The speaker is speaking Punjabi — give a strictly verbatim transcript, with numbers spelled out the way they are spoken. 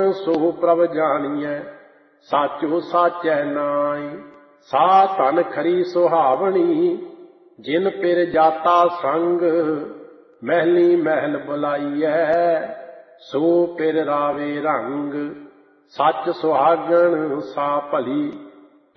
ਸੋ ਪ੍ਰਭ ਜਾਣੀਐ, ਸਾਚੋ ਸਾਚੈ ਨਾਇ। ਸਾ ਧਨ ਖਰੀ ਸੁਹਾਵਣੀ, ਜਿਨ ਪਿਰ ਜਾਤਾ ਸੰਗ, ਮਹਿਲੀ ਮਹਿਲ ਬੁਲਾਈਐ, ਸੋ ਪਿਰ ਰਾਵੇ ਰੰਗ। ਸੱਚ ਸੁਹਾਗਣ ਸਾ ਭਲੀ,